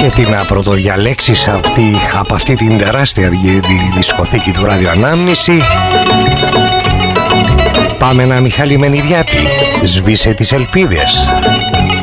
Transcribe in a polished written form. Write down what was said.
Και τι να πρωτοδιαλέξεις από αυτή την τεράστια δισκοθήκη του ραδιοανάμνηση. Πάμε ένα Μιχάλη Μενιδιάτη, σβήσε τις ελπίδες.